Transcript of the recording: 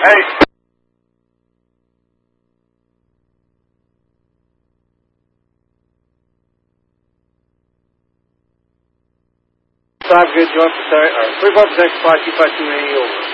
Hey. Five good, Joint 3 4 Protect 525280 over.